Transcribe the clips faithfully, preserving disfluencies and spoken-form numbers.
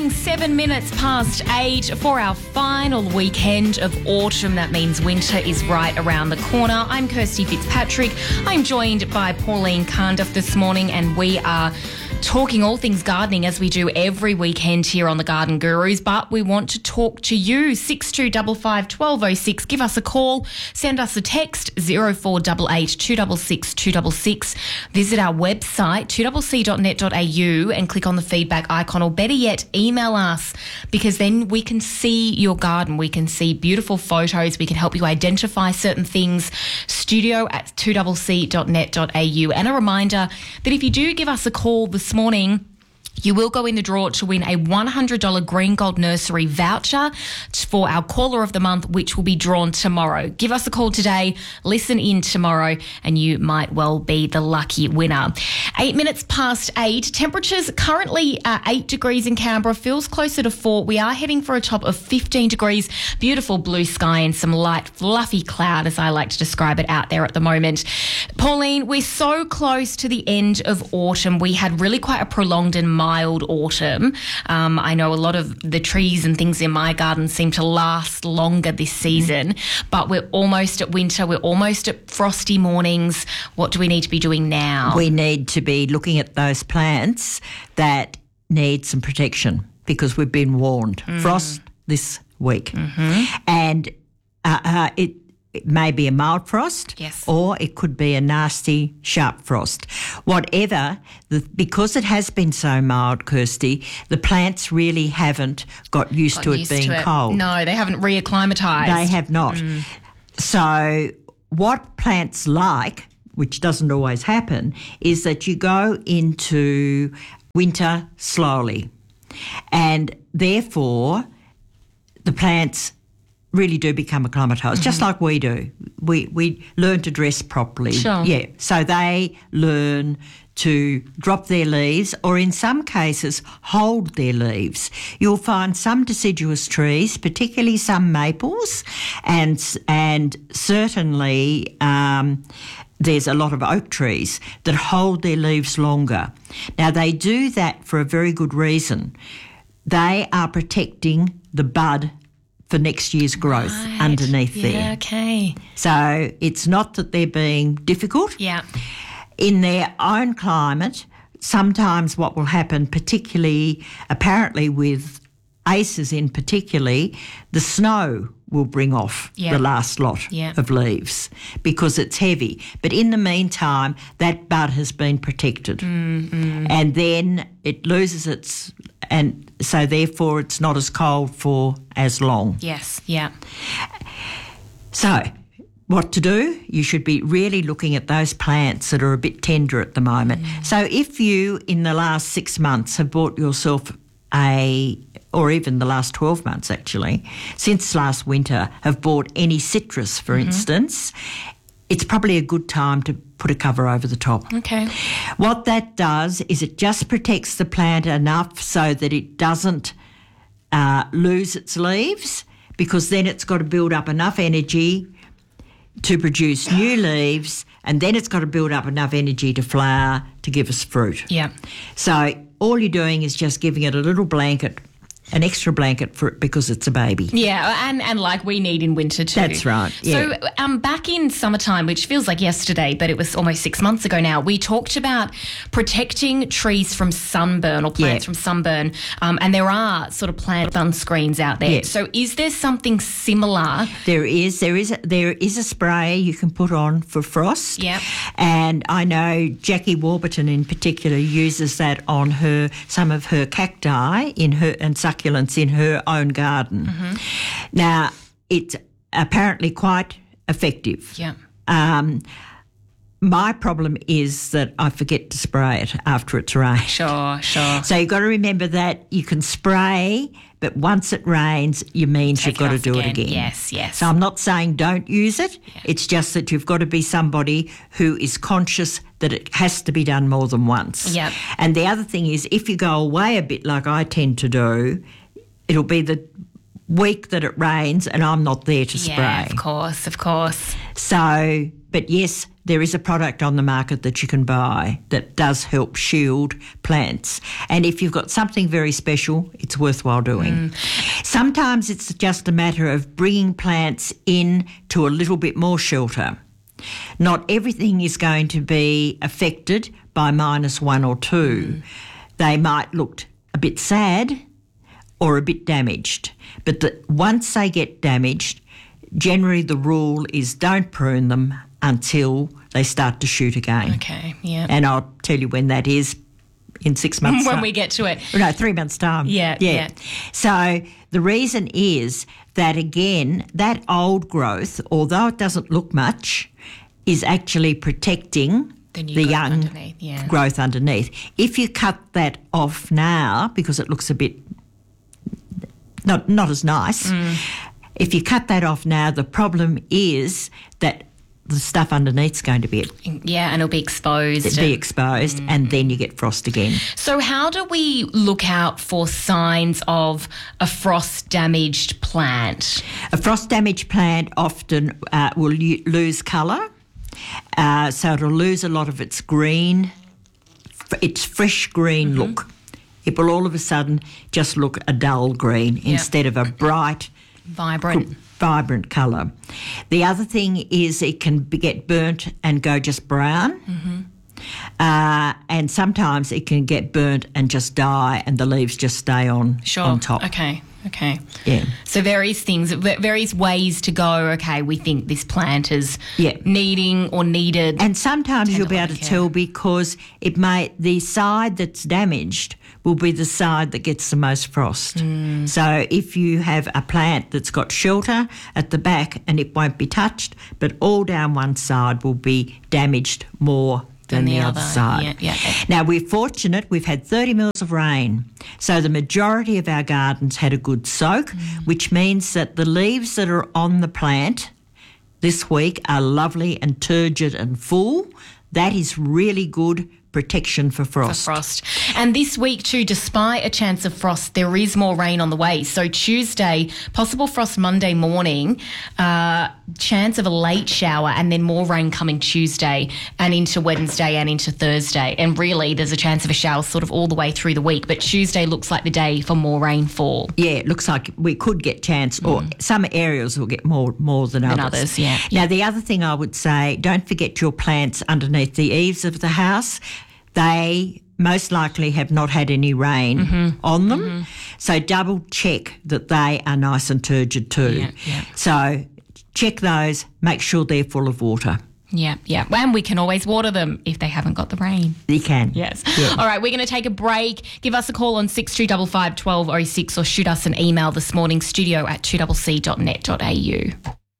Seven minutes past eight for our final weekend of autumn. That means winter is right around the corner. I'm Kirsty Fitzpatrick. I'm joined by Pauline Carnduff this morning, and we are talking all things gardening as we do every weekend here on the Garden Gurus, but we want to talk to you. six two five five, one two zero six. Give us a call. Send us a text, zero four eight eight, two six six, two six six. Visit our website, two c c dot net dot a u, and click on the feedback icon, or better yet, email us, because then we can see your garden. We can see beautiful photos. We can help you identify certain things. Studio at two c c dot net dot a u. And a reminder that if you do give us a call this morning, you will go in the draw to win a one hundred dollars Green Gold Nursery voucher for our Caller of the Month, which will be drawn tomorrow. Give us a call today, listen in tomorrow, and you might well be the lucky winner. Eight minutes past eight. Temperatures currently uh, eight degrees in Canberra, feels closer to four. We are heading for a top of fifteen degrees. Beautiful blue sky and some light, fluffy cloud, as I like to describe it, out there at the moment. Pauline, we're so close to the end of autumn. We had really quite a prolonged and mild autumn. Um, I know a lot of the trees and things in my garden seem to last longer this season, but we're almost at winter. We're almost at frosty mornings. What do we need to be doing now? We need to be looking at those plants that need some protection, because we've been warned. Mm. Frost this week. Mm-hmm. And uh, uh, it It may be a mild frost, yes, or it could be a nasty, sharp frost. Whatever, the, because it has been so mild, Kirsty, the plants really haven't got used got to used it being to it. cold. No, they haven't reacclimatised. They have not. Mm. So what plants like, which doesn't always happen, is that you go into winter slowly, and therefore the plants really do become acclimatised, mm-hmm. just like we do. We we learn to dress properly. Sure. Yeah. So they learn to drop their leaves, or in some cases hold their leaves. You'll find some deciduous trees, particularly some maples, and and certainly um, there's a lot of oak trees that hold their leaves longer. Now, they do that for a very good reason. They are protecting the bud for next year's growth right. underneath yeah, there. Yeah, okay. So it's not that they're being difficult. Yeah. In their own climate, sometimes what will happen, particularly apparently with aces in particularly, the snow will bring off yeah. the last lot yeah. of leaves because it's heavy. But in the meantime, that bud has been protected. Mm-hmm. And then it loses its... and so therefore it's not as cold for as long. Yes, yeah. So what to do? You should be really looking at those plants that are a bit tender at the moment. Mm. So if you, in the last six months, have bought yourself a, or even the last twelve months actually, since last winter, have bought any citrus, for mm-hmm. instance, it's probably a good time to put a cover over the top. Okay. What that does is it just protects the plant enough so that it doesn't uh, lose its leaves, because then it's got to build up enough energy to produce new leaves, and then it's got to build up enough energy to flower to give us fruit. Yeah. So all you're doing is just giving it a little blanket, an extra blanket for it, because it's a baby. Yeah, and, and like we need in winter too. That's right, yeah. So um, back in summertime, which feels like yesterday, but it was almost six months ago now, we talked about protecting trees from sunburn, or plants yeah. from sunburn, um, and there are sort of plant sunscreens out there. Yeah. So is there something similar? There is. There is a, there is a spray you can put on for frost. Yeah. And I know Jackie Warburton in particular uses that on her some of her cacti in her and succulents in her own garden. Mm-hmm. Now, it's apparently quite effective. Yeah. Um, my problem is that I forget to spray it after it's rained. Sure, sure. So you've got to remember that you can spray, but once it rains, it means Take you've got it to do again. it again. Yes, yes. So I'm not saying don't use it. Yeah. It's just that you've got to be somebody who is conscious that it has to be done more than once. Yep. And the other thing is, if you go away a bit like I tend to do, it'll be the week that it rains and I'm not there to spray. Yeah, of course, of course. So, but yes, there is a product on the market that you can buy that does help shield plants. And if you've got something very special, it's worthwhile doing. Mm. Sometimes it's just a matter of bringing plants in to a little bit more shelter. Not everything is going to be affected by minus one or two. Mm. They might look a bit sad or a bit damaged. But the, once they get damaged, generally the rule is don't prune them until they start to shoot again. Okay, yeah. And I'll tell you when that is in six months' when time. we get to it. No, three months' time. Yeah, yeah, yeah. So the reason is that, again, that old growth, although it doesn't look much, is actually protecting the, new the growth young underneath, yeah. growth underneath. If you cut that off now, because it looks a bit not not as nice, mm. if you cut that off now, the problem is that the stuff underneath's going to be yeah, and it'll be exposed. Be exposed, mm. and then you get frost again. So, how do we look out for signs of a frost-damaged plant? A frost-damaged plant often uh, will u- lose colour, uh, so it'll lose a lot of its green, f- its fresh green mm-hmm. look. It will all of a sudden just look a dull green yep. instead of a bright, vibrant. Co- vibrant colour. The other thing is it can be, get burnt and go just brown. Mm-hmm. Uh, and sometimes it can get burnt and just die and the leaves just stay on, sure. on top. Okay, okay. Yeah. So various things, various ways to go, okay, we think this plant is yeah. needing or needed. And sometimes you'll be able to care. tell because it may the side that's damaged will be the side that gets the most frost. Mm. So if you have a plant that's got shelter at the back and it won't be touched, but all down one side will be damaged more than the, the other, other side. Yeah, yeah. Now, we're fortunate. We've had thirty mils of rain. So the majority of our gardens had a good soak, mm. which means that the leaves that are on the plant this week are lovely and turgid and full. That is really good protection for frost. For frost. And this week too, despite a chance of frost, there is more rain on the way. So Tuesday, possible frost Monday morning, uh, chance of a late shower and then more rain coming Tuesday and into Wednesday and into Thursday. And really there's a chance of a shower sort of all the way through the week, but Tuesday looks like the day for more rainfall. Yeah, it looks like we could get chance mm. or some areas will get more more than, than others. others. Yeah. Now, the other thing I would say, don't forget your plants underneath the eaves of the house. They most likely have not had any rain mm-hmm. on them. Mm-hmm. So double check that they are nice and turgid too. Yeah, yeah. So check those, make sure they're full of water. Yeah, yeah. And we can always water them if they haven't got the rain. You can. Yes. Yeah. All right, we're going to take a break. Give us a call on six two five five, one two oh six or shoot us an email this morning, studio at two c c dot net dot a u.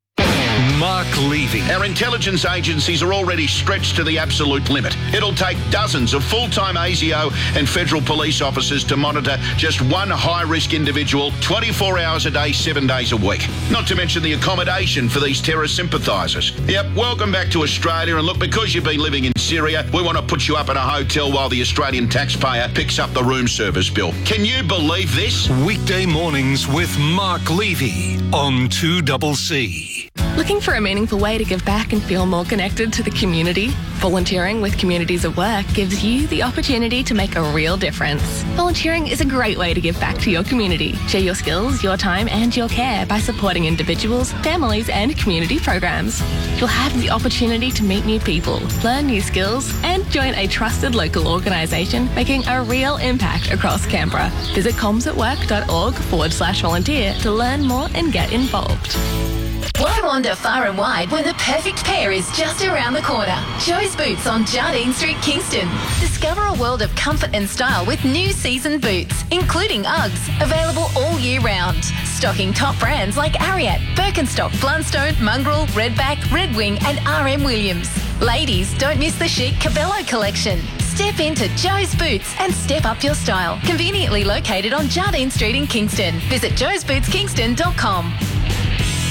Mark Levy. Our intelligence agencies are already stretched to the absolute limit. It'll take dozens of full-time A S I O and federal police officers to monitor just one high-risk individual twenty-four hours a day, seven days a week. Not to mention the accommodation for these terror sympathisers. Yep, welcome back to Australia. And look, because you've been living in Syria, we want to put you up in a hotel while the Australian taxpayer picks up the room service bill. Can you believe this? Weekday mornings with Mark Levy on two C C. Looking for a meaningful way to give back and feel more connected to the community? Volunteering with Communities at Work gives you the opportunity to make a real difference. Volunteering is a great way to give back to your community. Share your skills, your time and your care by supporting individuals, families and community programs. You'll have the opportunity to meet new people, learn new skills and join a trusted local organisation making a real impact across Canberra. Visit comsatwork.org forward slash volunteer to learn more and get involved. Why wander far and wide when the perfect pair is just around the corner? Joe's Boots on Jardine Street, Kingston. Discover a world of comfort and style with new season boots, including Uggs, available all year round. Stocking top brands like Ariat, Birkenstock, Blundstone, Mongrel, Redback, Red Wing and R M Williams. Ladies, don't miss the chic Cabello collection. Step into Joe's Boots and step up your style. Conveniently located on Jardine Street in Kingston. Visit joes boots kingston dot com.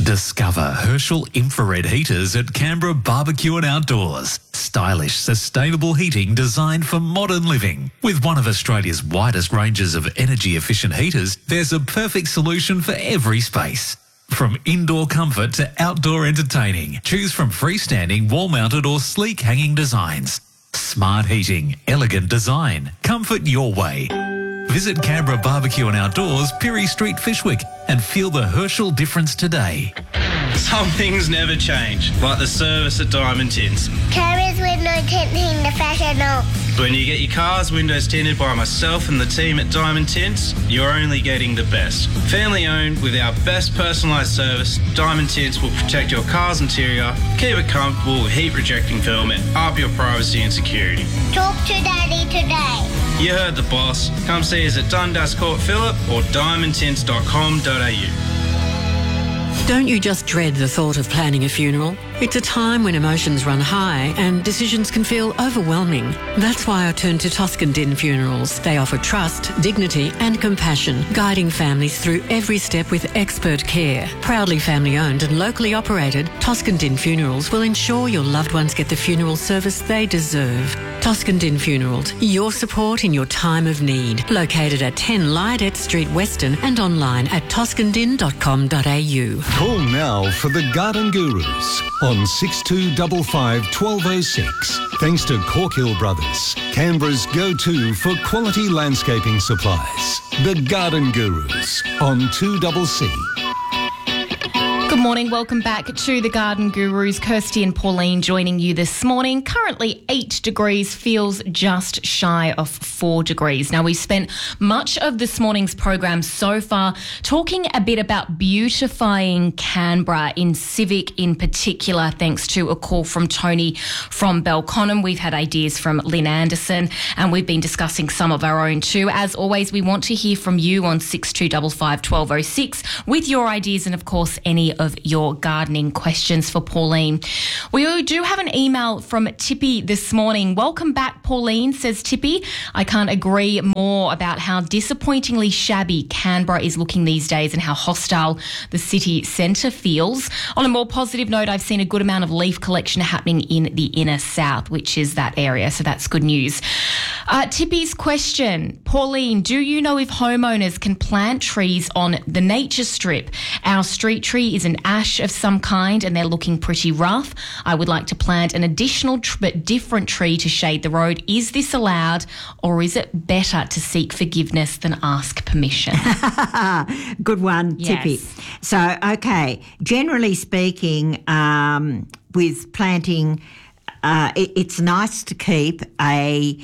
Discover Herschel infrared heaters at Canberra Barbecue and Outdoors. Stylish, sustainable heating designed for modern living. With one of Australia's widest ranges of energy-efficient heaters, there's a perfect solution for every space. From indoor comfort to outdoor entertaining, choose from freestanding, wall-mounted or sleek hanging designs. Smart heating, elegant design, comfort your way. Visit Canberra Barbecue and Outdoors, Pirie Street, Fishwick, and feel the Herschel difference today. Some things never change, like the service at Diamond Tints. Carriers window tinting professional. When you get your car's windows tinted by myself and the team at Diamond Tints, you're only getting the best. Family owned with our best personalised service, Diamond Tints will protect your car's interior, keep it comfortable with heat rejecting film and up your privacy and security. Talk to Daddy today. You heard the boss. Come see us at Dundas Court Phillip or diamond tints dot com dot a u. Don't you just dread the thought of planning a funeral? It's a time when emotions run high and decisions can feel overwhelming. That's why I turn to Toscan Din Funerals. They offer trust, dignity and compassion, guiding families through every step with expert care. Proudly family owned and locally operated, Toscan Din Funerals will ensure your loved ones get the funeral service they deserve. Toscan Din Funerals, your support in your time of need. Located at ten Lydet Street, Western and online at toscan din dot com dot a u. Call now for the Garden Gurus on six two five five, one two oh six. Thanks to Corkhill Brothers, Canberra's go-to for quality landscaping supplies. The Garden Gurus on two C C. Good morning. Welcome back to the Garden Gurus. Kirsty and Pauline joining you this morning. Currently eight degrees, feels just shy of four degrees. Now, we've spent much of this morning's program so far talking a bit about beautifying Canberra, in Civic in particular, thanks to a call from Tony from Belconnen. We've had ideas from Lynn Anderson and we've been discussing some of our own too. As always, we want to hear from you on six two five five, one two oh six with your ideas and, of course, any of your gardening questions for Pauline. We do have an email from Tippy this morning. Welcome back, Pauline, says Tippy. I can't agree more about how disappointingly shabby Canberra is looking these days and how hostile the city centre feels. On a more positive note, I've seen a good amount of leaf collection happening in the inner south, which is that area, so that's good news. Uh, Tippy's question, Pauline, do you know if homeowners can plant trees on the nature strip? Our street tree is an ash of some kind and they're looking pretty rough. I would like to plant an additional tr- but different tree to shade the road. Is this allowed, or is it better to seek forgiveness than ask permission? Good one, Yes. Tippy. So, okay, generally speaking, um, with planting, uh, it, it's nice to keep a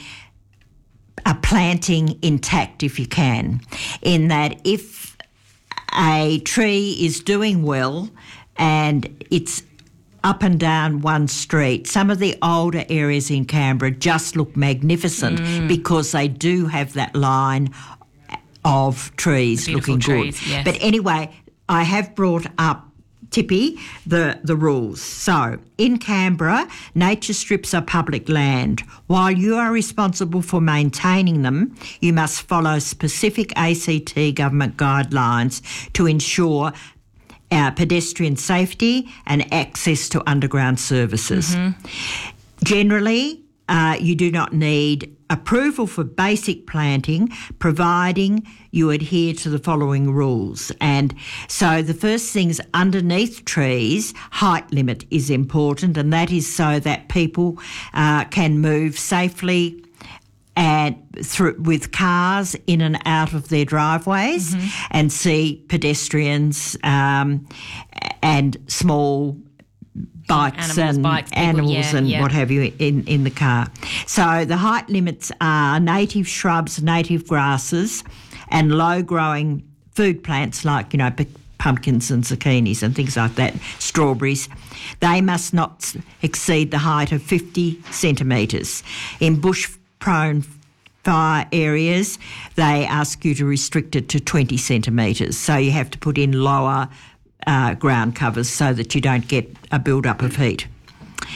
a planting intact if you can, in that if a tree is doing well and it's up and down one street, some of the older areas in Canberra just look magnificent mm. because they do have that line of trees looking trees, good. Yes. But anyway, I have brought up, Tippy, the, the rules. So, in Canberra, nature strips are public land. While you are responsible for maintaining them, you must follow specific A C T government guidelines to ensure uh, pedestrian safety and access to underground services. Mm-hmm. Generally, uh, you do not need approval for basic planting, providing you adhere to the following rules. And so the first thing's underneath trees, height limit is important, and that is so that people uh, can move safely and through with cars in and out of their driveways mm-hmm. and see pedestrians um, and small bikes animals, and bikes, people, animals yeah, and yeah. what have you in, in the car. So the height limits are native shrubs, native grasses and low-growing food plants like, you know, p- pumpkins and zucchinis and things like that, strawberries. They must not exceed the height of fifty centimetres. In bush-prone fire areas, they ask you to restrict it to twenty centimetres. So you have to put in lower Uh, ground covers so that you don't get a build-up of heat.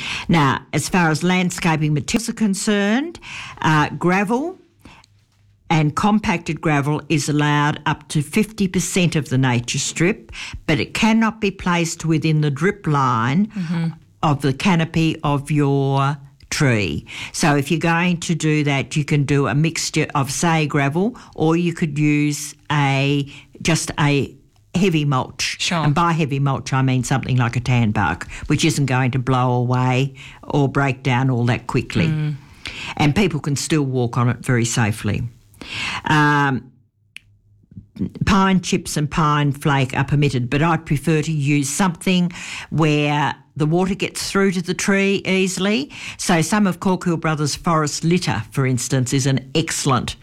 Now, as far as landscaping materials are concerned, uh, gravel and compacted gravel is allowed up to fifty percent of the nature strip, but it cannot be placed within the drip line mm-hmm. of the canopy of your tree. So if you're going to do that, you can do a mixture of, say, gravel, or you could use a just a heavy mulch. Sure. And by heavy mulch, I mean something like a tan bark, which isn't going to blow away or break down all that quickly. Mm. And people can still walk on it very safely. Um, pine chips and pine flake are permitted, but I prefer to use something where the water gets through to the tree easily. So some of Corkhill Brothers Forest Litter, for instance, is an excellent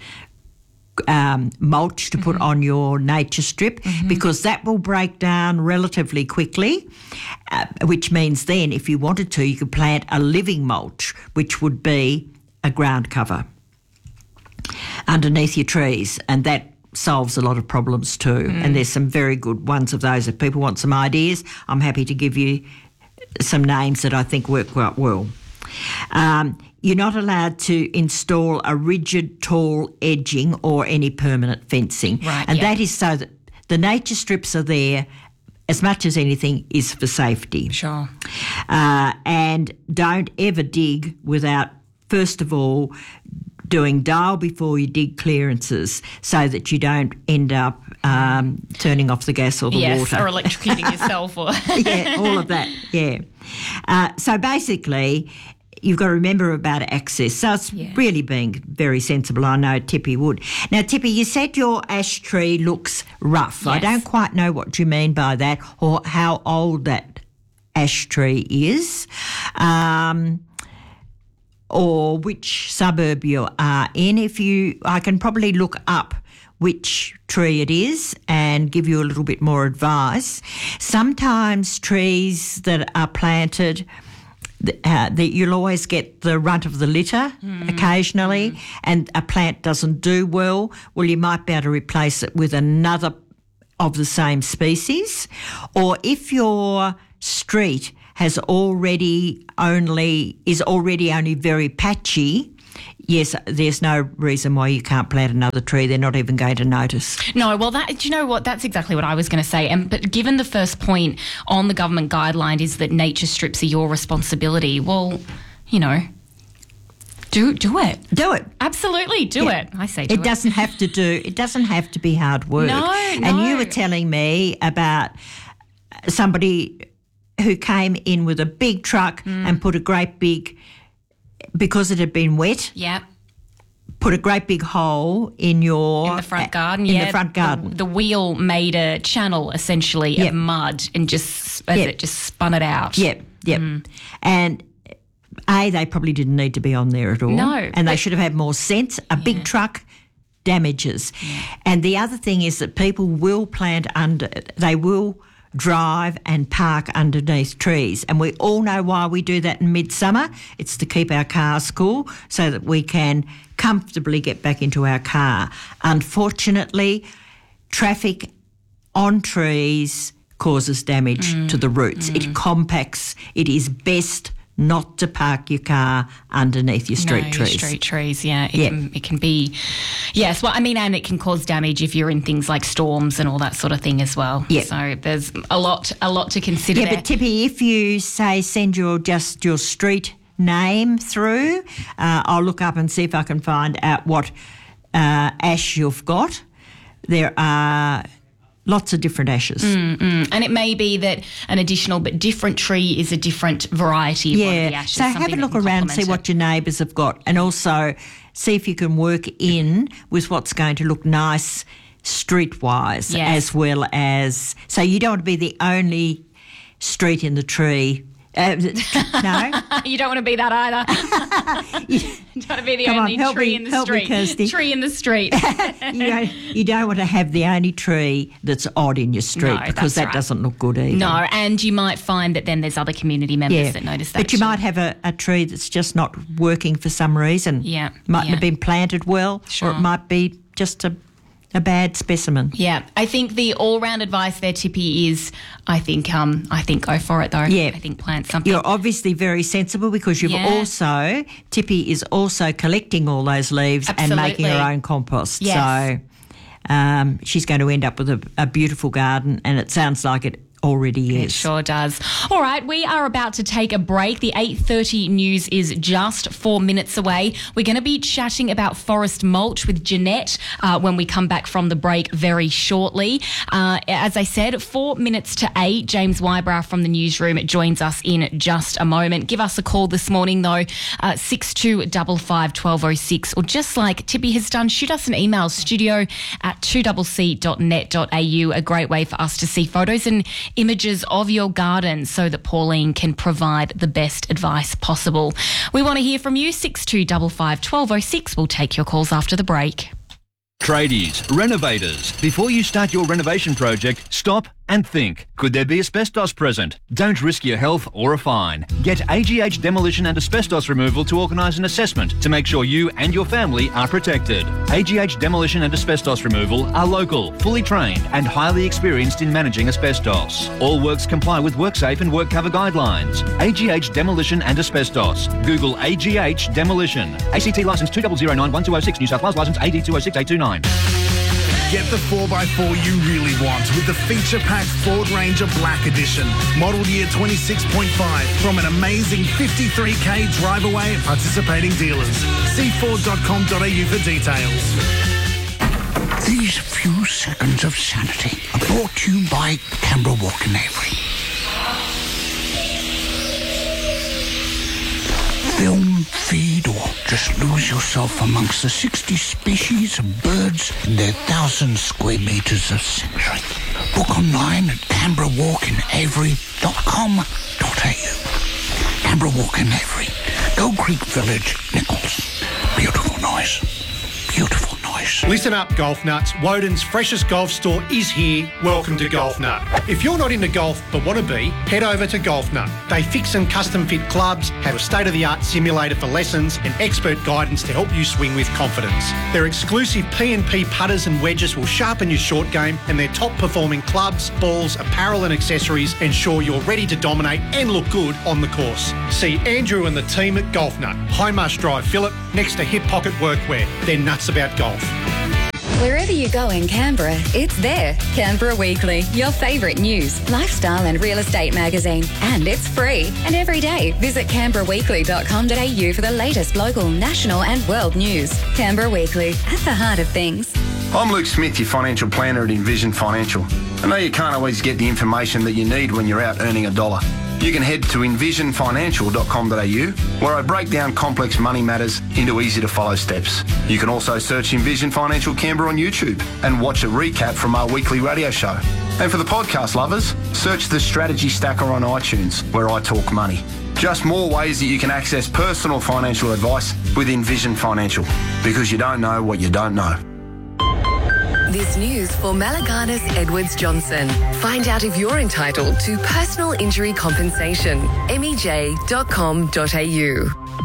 um, mulch to put mm-hmm. on your nature strip mm-hmm. because that will break down relatively quickly, uh, which means then if you wanted to, you could plant a living mulch, which would be a ground cover underneath your trees, and that solves a lot of problems too. Mm. And there's some very good ones of those. If people want some ideas, I'm happy to give you some names that I think work quite well. Um, you're not allowed to install a rigid, tall edging or any permanent fencing. Right, and yeah. that is so that the nature strips are there as much as anything is for safety. Sure. Uh, and don't ever dig without, first of all, doing dial before you dig clearances so that you don't end up um, turning off the gas or the yes, water. Or electrocuting yourself. Or yeah, all of that, yeah. Uh, so basically, you've got to remember about access. So it's yeah. really being very sensible. I know Tippy would. Now, Tippy, you said your ash tree looks rough. Yes. I don't quite know what you mean by that or how old that ash tree is. Um... or which suburb you are in. If you, I can probably look up which tree it is and give you a little bit more advice. Sometimes trees that are planted, uh, that you'll always get the runt of the litter mm. occasionally, mm. and a plant doesn't do well, well, you might be able to replace it with another of the same species. Or if your street has already only, is already only very patchy, yes, there's no reason why you can't plant another tree. They're not even going to notice. No, well, that, do you know what? That's exactly what I was going to say. And but given the first point on the government guideline is that nature strips are your responsibility, well, you know, do do it. Do it. Absolutely, do yeah. it. I say do it. It doesn't have to do, it doesn't have to be hard work. No, no. And you were telling me about somebody who came in with a big truck mm. and put a great big, because it had been wet. Yeah. Put a great big hole in your... In the front garden, in yeah. the front garden. The, the wheel made a channel, essentially, yep. of mud and just, as yep. it just spun it out. Yep, yep. Mm. And, A, they probably didn't need to be on there at all. No. And they should have had more sense. A yeah. big truck damages. Yeah. And the other thing is that people will plant under... They will... drive and park underneath trees. And we all know why we do that in midsummer. It's to keep our cars cool so that we can comfortably get back into our car. Unfortunately, traffic on trees causes damage mm. to the roots. Mm. It compacts. It is best not to park your car underneath your street no, trees. Your street trees, yeah. It, yeah. Can, it can be, yes, well, I mean, and it can cause damage if you're in things like storms and all that sort of thing as well. Yeah. So there's a lot, a lot to consider. Yeah, there. but Tippy, if you say send your just your street name through, uh, I'll look up and see if I can find out what uh, ash you've got. There are lots of different ashes. Mm, mm. And it may be that an additional but different tree is a different variety of yeah. one of the ashes. So have a look around and see what your neighbours have got, and also see if you can work in with what's going to look nice streetwise, yes. as well as... So you don't want to be the only street in the tree. Uh, no? You don't want to be that either. you don't want to be the Come only on, tree me, in the help street. Me, Kirsty. Tree in the street. you, don't, you don't want to have the only tree that's odd in your street, no, because that right. doesn't look good either. No, and you might find that then there's other community members yeah. that notice that But you too. might have a, a tree that's just not working for some reason. Yeah. Mightn't yeah. have been planted well, sure. or it might be just a a bad specimen. Yeah, I think the all-round advice there, Tippy, is I think um I think go for it though. Yeah, I think plant something. You're obviously very sensible because you've Yeah. also Tippy is also collecting all those leaves Absolutely. and making her own compost. Yes. So um, she's going to end up with a, a beautiful garden, and it sounds like it already It is. sure does. All right, we are about to take a break. The eight thirty news is just four minutes away. We're going to be chatting about forest mulch with Jeanette uh, when we come back from the break very shortly. Uh, as I said, four minutes to eight, James Wybrow from the newsroom joins us in just a moment. Give us a call this morning, though, uh, six two five five, one two oh six, or just like Tippy has done, shoot us an email, studio at two c c dot net dot a u, a great way for us to see photos and images of your garden so that Pauline can provide the best advice possible. We want to hear from you, six two five five, one two oh six. We'll take your calls after the break. Tradies, renovators, before you start your renovation project, stop and think. Could there be asbestos present? Don't risk your health or a fine. Get A G H Demolition and Asbestos Removal to organise an assessment to make sure you and your family are protected. A G H Demolition and Asbestos Removal are local, fully trained and highly experienced in managing asbestos. All works comply with WorkSafe and WorkCover guidelines. A G H Demolition and Asbestos. Google A G H Demolition. A C T licence two zero zero nine one two oh six, New South Wales licence A D two oh six eight two nine. Get the four by four you really want with the feature-packed Ford Ranger Black Edition. Model year twenty-six point five from an amazing fifty-three k drive away at participating dealers. See ford dot com dot a u for details. These few seconds of sanity are brought to you by Canberra Walk in Avery. Film, feed, or just lose yourself amongst the sixty species of birds in their thousand square metres of sanctuary. Book online at canberra walk in avery dot com dot a u. Canberra Walk in Avery, Gold Creek Village, Nichols. Beautiful noise. Beautiful noise. Listen up, golf nuts. Woden's freshest golf store is here. Welcome to Golf Nut. If you're not into golf but want to be, head over to Golf Nut. They fix and custom fit clubs, have a state-of-the-art simulator for lessons and expert guidance to help you swing with confidence. Their exclusive P and P putters and wedges will sharpen your short game, and their top-performing clubs, balls, apparel and accessories ensure you're ready to dominate and look good on the course. See Andrew and the team at Golf Nut, High Marsh Drive, Phillip, next to Hip Pocket Workwear. They're nuts about golf. Wherever you go in Canberra, it's there. Canberra Weekly, your favourite news, lifestyle and real estate magazine. And it's free. And every day, visit canberra weekly dot com dot a u for the latest local, national and world news. Canberra Weekly, at the heart of things. I'm Luke Smith, your financial planner at Envision Financial. I know you can't always get the information that you need when you're out earning a dollar. You can head to envision financial dot com dot a u, where I break down complex money matters into easy-to-follow steps. You can also search Envision Financial Canberra on YouTube and watch a recap from our weekly radio show. And for the podcast lovers, search the Strategy Stacker on iTunes, where I talk money. Just more ways that you can access personal financial advice with Envision Financial, because you don't know what you don't know. This news for Malaganas Edwards Johnson. Find out if you're entitled to personal injury compensation. m e j dot com dot a u.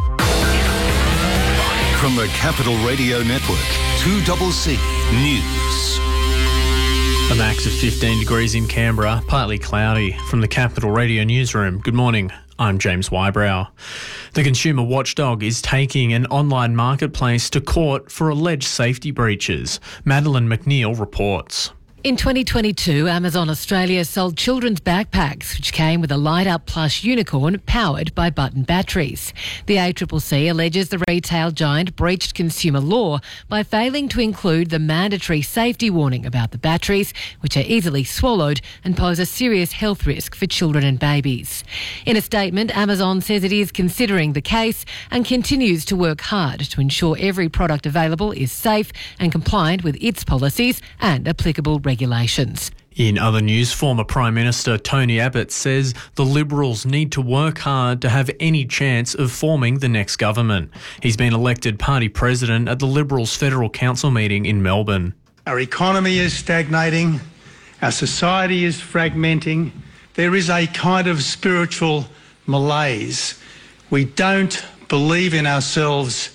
From the Capital Radio Network, two C C News. A max of fifteen degrees in Canberra, partly cloudy. From the Capital Radio newsroom, good morning. I'm James Wybrow. The consumer watchdog is taking an online marketplace to court for alleged safety breaches. Madeline McNeil reports. In twenty twenty-two, Amazon Australia sold children's backpacks, which came with a light-up plush unicorn powered by button batteries. The A C C C alleges the retail giant breached consumer law by failing to include the mandatory safety warning about the batteries, which are easily swallowed and pose a serious health risk for children and babies. In a statement, Amazon says it is considering the case and continues to work hard to ensure every product available is safe and compliant with its policies and applicable regulations. regulations. In other news, former Prime Minister Tony Abbott says the Liberals need to work hard to have any chance of forming the next government. He's been elected party president at the Liberals Federal Council meeting in Melbourne. Our economy is stagnating, our society is fragmenting, there is a kind of spiritual malaise. We don't believe in ourselves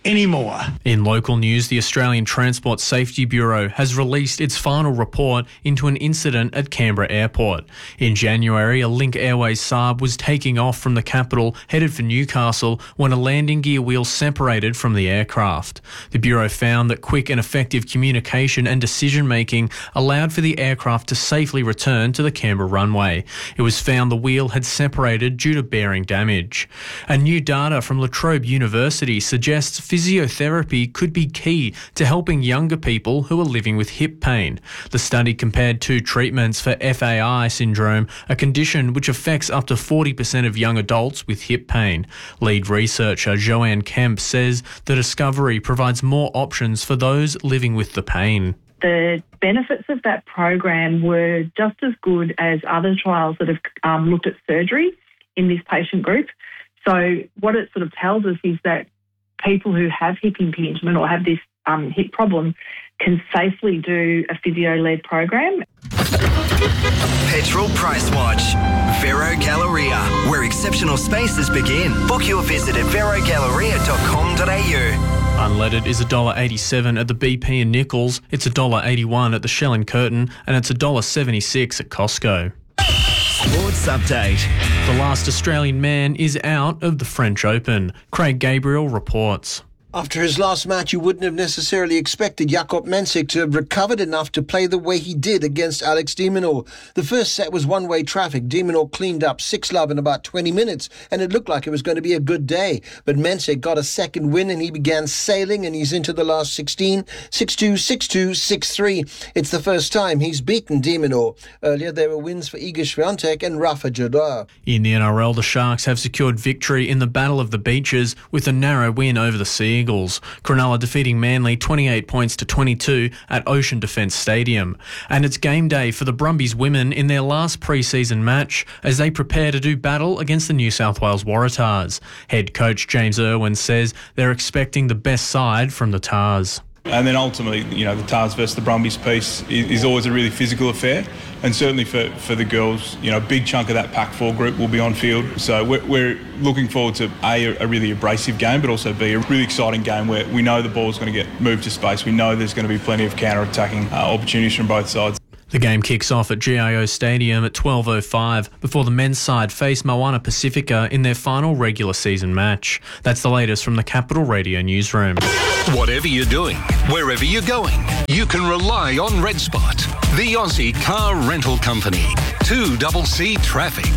anymore. In local news, the Australian Transport Safety Bureau has released its final report into an incident at Canberra Airport. In January, a Link Airways Saab was taking off from the capital, headed for Newcastle, when a landing gear wheel separated from the aircraft. The Bureau found that quick and effective communication and decision-making allowed for the aircraft to safely return to the Canberra runway. It was found the wheel had separated due to bearing damage. And new data from La Trobe University suggests physiotherapy could be key to helping younger people who are living with hip pain. The study compared two treatments for F A I syndrome, a condition which affects up to forty percent of young adults with hip pain. Lead researcher Joanne Kemp says the discovery provides more options for those living with the pain. The benefits of that program were just as good as other trials that have um, looked at surgery in this patient group. So what it sort of tells us is that people who have hip impingement or have this um, hip problem can safely do a physio-led program. Petrol Price Watch. Vero Galleria, where exceptional spaces begin. Book your visit at vero galleria dot com dot a u. Unleaded is one dollar eighty-seven at the B P in Nichols, it's one dollar eighty-one at the Shell in Curtin, and it's one dollar seventy-six at Costco. Sports Update. The last Australian man is out of the French Open. Craig Gabriel reports. After his last match, you wouldn't have necessarily expected Jakub Mensik to have recovered enough to play the way he did against Alex de Minaur. The first set was one-way traffic. De Minaur cleaned up six love in about twenty minutes, and it looked like it was going to be a good day. But Mensik got a second win, and he began sailing, and he's into the last sixteen, six two, six two, six three. It's the first time he's beaten de Minaur. Earlier, there were wins for Iga Swiatek and Rafa Nadal. In the N R L, the Sharks have secured victory in the Battle of the Beaches with a narrow win over the Sea Eagles. Cronulla defeating Manly twenty-eight points to twenty-two at Ocean Defence Stadium. And it's game day for the Brumbies women in their last pre-season match as they prepare to do battle against the New South Wales Waratahs. Head coach James Irwin says they're expecting the best side from the Tars. And then ultimately, you know, the Tars versus the Brumbies piece is, is always a really physical affair. And certainly for, for the girls, you know, a big chunk of that Pac four group will be on field. So we're, we're looking forward to, A, a really abrasive game, but also, B, a really exciting game where we know the ball's going to get moved to space. We know there's going to be plenty of counter-attacking uh, opportunities from both sides. The game kicks off at G I O Stadium at twelve oh five before the men's side face Moana Pacifica in their final regular season match. That's the latest from the Capital Radio newsroom. Whatever you're doing, wherever you're going, you can rely on Red Spot, the Aussie car rental company. two C C Traffic.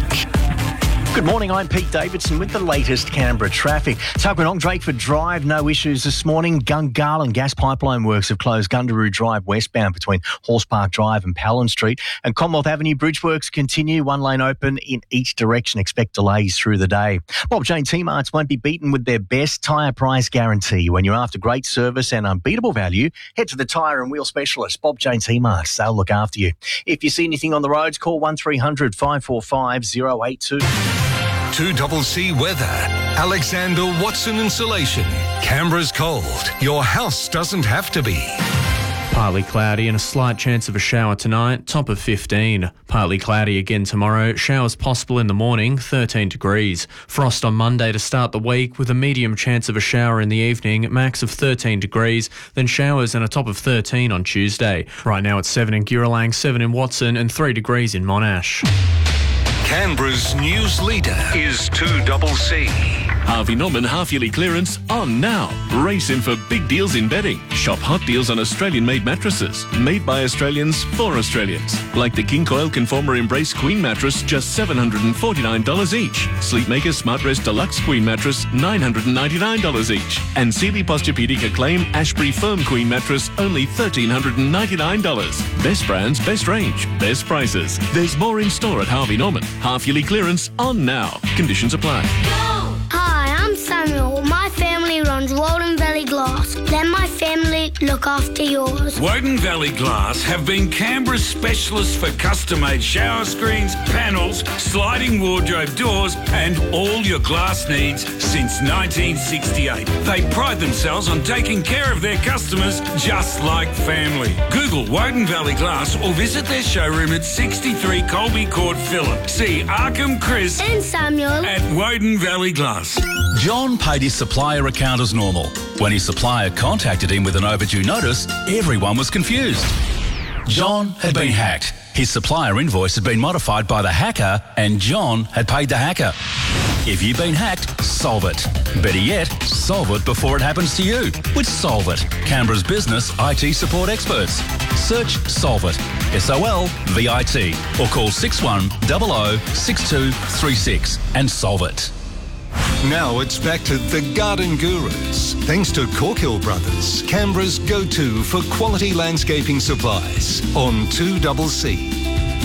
Good morning, I'm Pete Davidson with the latest Canberra traffic. Tuggeranong Drakeford Drive, no issues this morning. Gungahlin gas pipeline works have closed Gundaroo Drive westbound between Horse Park Drive and Palin Street. And Commonwealth Avenue bridge works continue, one lane open in each direction. Expect delays through the day. Bob Jane T-Marts won't be beaten with their best tyre price guarantee. When you're after great service and unbeatable value, head to the tyre and wheel specialist, Bob Jane T-Marts. They'll look after you. If you see anything on the roads, call one three hundred, five four five, oh eight two. two C C Weather. Alexander Watson Insulation. Canberra's cold. Your house doesn't have to be. Partly cloudy and a slight chance of a shower tonight, top of fifteen. Partly cloudy again tomorrow, showers possible in the morning, thirteen degrees. Frost on Monday to start the week with a medium chance of a shower in the evening, max of thirteen degrees, then showers and a top of thirteen on Tuesday. Right now it's seven in Giralang, seven in Watson and three degrees in Monash. Canberra's news leader is two C C. Harvey Norman half-yearly clearance on now. Race in for big deals in bedding. Shop hot deals on Australian-made mattresses. Made by Australians for Australians. Like the King Coil Conformer Embrace Queen mattress, just seven hundred forty-nine dollars each. Sleepmaker Smart Rest Deluxe Queen mattress, nine hundred ninety-nine dollars each. And Sealy Posturepedic Acclaim Ashbury Firm Queen mattress, only one thousand three hundred ninety-nine dollars. Best brands, best range, best prices. There's more in store at Harvey Norman. Half-yearly clearance on now. Conditions apply. Hi, I'm Samuel. My family runs Walden Valley Glass. Let my family look after yours. Woden Valley Glass have been Canberra's specialists for custom-made shower screens, panels, sliding wardrobe doors and all your glass needs since nineteen sixty-eight. They pride themselves on taking care of their customers just like family. Google Woden Valley Glass or visit their showroom at sixty-three Colby Court, Phillip. See Arkham Chris And Samuel at Woden Valley Glass. John paid his supplier account as normal. When his supplier contacted him with an overdue notice, everyone was confused. John had been hacked. His supplier invoice had been modified by the hacker and John had paid the hacker. If you've been hacked, solve it. Better yet, solve it before it happens to you with Solve It, Canberra's business I T support experts. Search Solve It, S O L V I T, or call six one zero zero six two three six and solve it. Now it's back to the Garden Gurus, thanks to Corkhill Brothers, Canberra's go-to for quality landscaping supplies on two C C.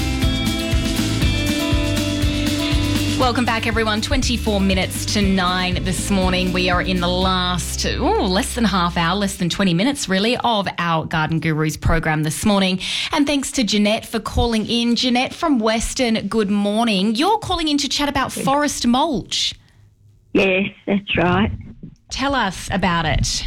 Welcome back, everyone. twenty-four minutes to nine this morning. We are in the last, oh, less than half hour, less than twenty minutes, really, of our Garden Gurus program this morning. And thanks to Jeanette for calling in. Jeanette from Western, good morning. You're calling in to chat about forest mulch. Yes, that's right. Tell us about it.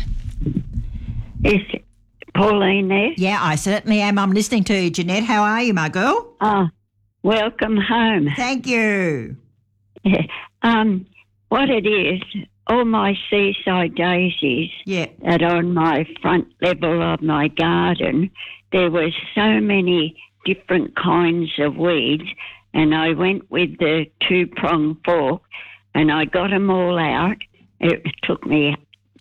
Is Pauline there? Yeah, I certainly am. I'm listening to you, Jeanette. How are you, my girl? Oh, welcome home. Thank you. Yeah. Um, what it is, all my seaside daisies yeah. that are on my front level of my garden, there were so many different kinds of weeds, and I went with the two-prong fork and I got them all out. It took me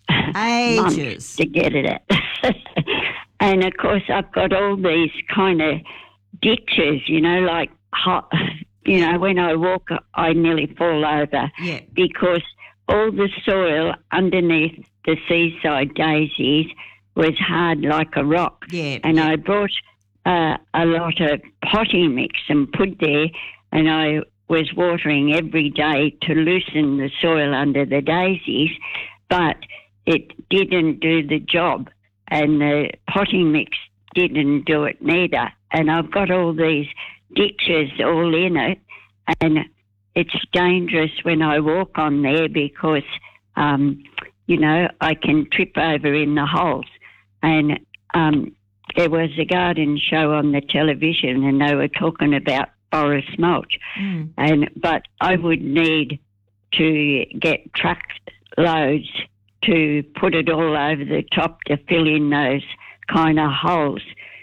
ages months to get it out. And, of course, I've got all these kind of ditches, you know, like hot, you know, when I walk, I nearly fall over yeah. because all the soil underneath the seaside daisies was hard like a rock. Yeah, and yeah. I brought uh, a lot of potting mix and put there, and I was watering every day to loosen the soil under the daisies, but it didn't do the job, and the potting mix didn't do it neither. And I've got all these ditches all in it, and it's dangerous when I walk on there because, um, you know, I can trip over in the holes. And um, there was a garden show on the television and they were talking about forest mulch. Mm. And but I would need to get truck loads to put it all over the top to fill in those kind of holes.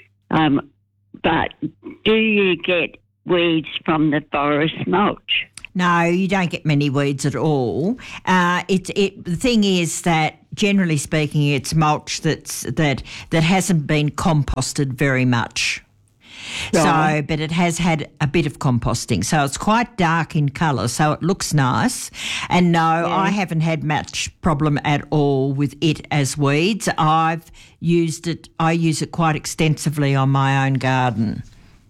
Um, but do you get weeds from the forest mulch? No, you don't get many weeds at all. Uh, it, it, the thing is that, generally speaking, it's mulch that's that that hasn't been composted very much. Right. So, but it has had a bit of composting. So it's quite dark in colour, so it looks nice. And no, Yeah. I haven't had much problem at all with it as weeds. I've used it, I use it quite extensively on my own garden.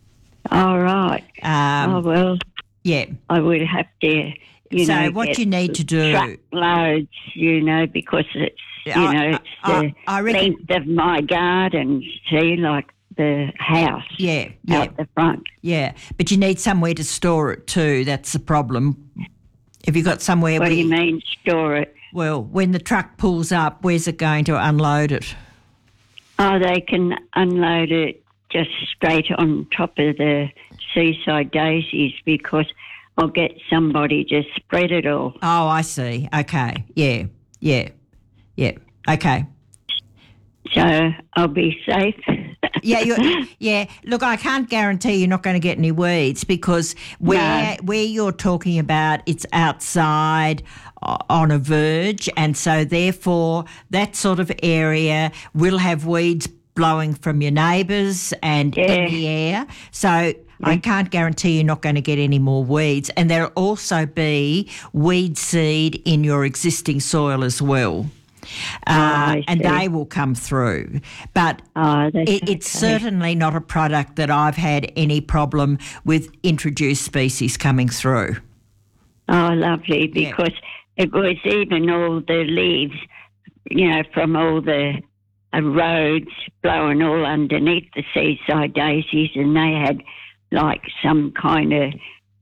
All right. Um, oh, well, yeah. I would have to, you So know, what get you need to do- truck loads, you know, because it's, you I- know, it's I- the I reckon- length of my garden, see, like the house Yeah, yeah. out the front. Yeah, but you need somewhere to store it too. That's the problem. Have you got somewhere What where do you mean store it? Well, when the truck pulls up, where's it going to unload it? Oh, they can unload it just straight on top of the seaside daisies because I'll get somebody to spread it all. Oh, I see. Okay. Yeah. Yeah. Yeah. Okay. So I'll be safe. Yeah, you're, yeah. Look, I can't guarantee you're not going to get any weeds because where No. where you're talking about, it's outside o- on a verge, and so therefore that sort of area will have weeds blowing from your neighbours and Yeah. in the air. So I can't guarantee you're not going to get any more weeds, and there'll also be weed seed in your existing soil as well. Uh, I and see. they will come through. But Oh, that's it, it's okay. certainly not a product that I've had any problem with introduced species coming through. Oh, lovely, because it was even all the leaves, you know, from all the uh, roads blowing all underneath the seaside daisies, and they had like some kind of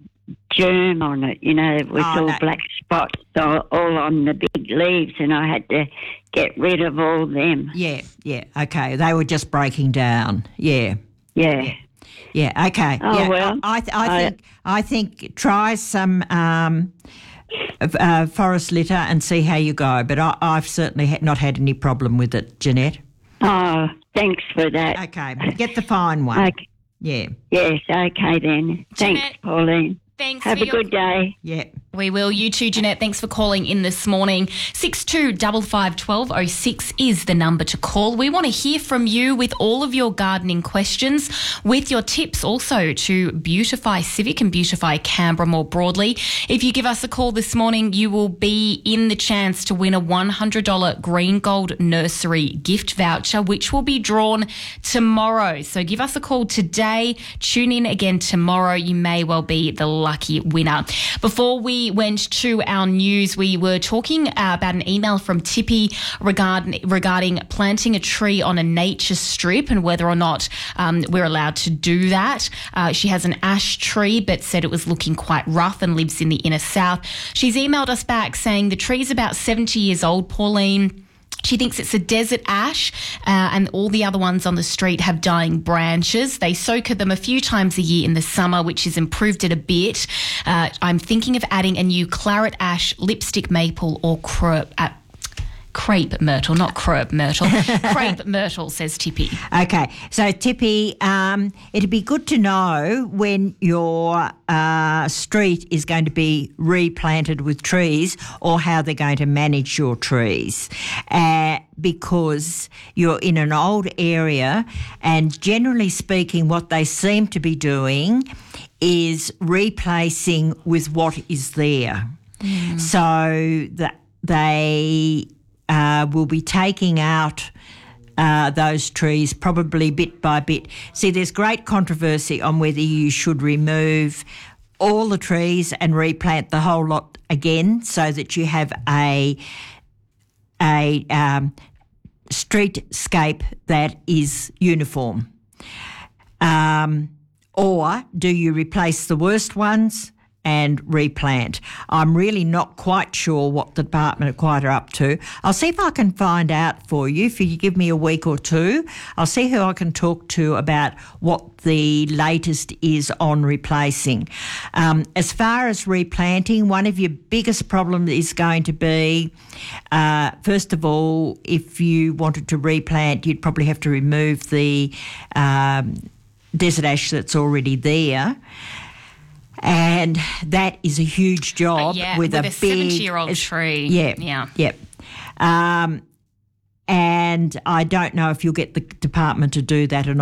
germ on it, you know, with Oh, all no. black spots all, all on the big leaves, and I had to get rid of all them. Yeah, yeah, okay. They were just breaking down. Yeah. Yeah. Yeah, okay. Oh, yeah, well, I, I, th- I I- think I think try some um, uh, forest litter and see how you go. But I, I've certainly ha- not had any problem with it, Jeanette. Oh, thanks for that. Okay, get the fine one. Okay. Yeah. Yes, okay then. Thanks, Pauline. Thanks Have for a your- good day. Yeah. We will. You too, Jeanette. Thanks for calling in this morning. six two five five one two oh six is the number to call. We want to hear from you with all of your gardening questions, with your tips also to beautify Civic and beautify Canberra more broadly. If you give us a call this morning, you will be in the chance to win a one hundred dollars Green Gold Nursery gift voucher, which will be drawn tomorrow. So give us a call today. Tune in again tomorrow. You may well be the lucky winner. Before we went to our news, we were talking uh, about an email from Tippy regarding, regarding planting a tree on a nature strip and whether or not um, we're allowed to do that. Uh, she has an ash tree but said it was looking quite rough and lives in the inner south. She's emailed us back saying the tree's about seventy years old, Pauline. She thinks it's a desert ash uh, and all the other ones on the street have dying branches. They soak them a few times a year in the summer, which has improved it a bit. Uh, I'm thinking of adding a new claret ash, lipstick maple or cre- uh, crepe myrtle, not crepe myrtle. Crepe myrtle, says Tippy. Okay, so Tippy, um, it'd be good to know when your uh, street is going to be replanted with trees or how they're going to manage your trees, uh, because you're in an old area and generally speaking what they seem to be doing is replacing with what is there. Mm. So that they... Uh, will be taking out uh, those trees probably bit by bit. See, there's great controversy on whether you should remove all the trees and replant the whole lot again so that you have a a um, streetscape that is uniform. Um, or do you replace the worst ones and replant? I'm really not quite sure what the department are quite are up to. I'll see if I can find out for you. If you give me a week or two, I'll see who I can talk to about what the latest is on replacing. Um, as far as replanting, one of your biggest problems is going to be, uh, first of all, if you wanted to replant, you'd probably have to remove the um, desert ash that's already there. And that is a huge job Uh, yeah, with, with a, a big seventy-year-old tree. Yeah, Yeah. yep. Um, and I don't know if you'll get the department to do that or not.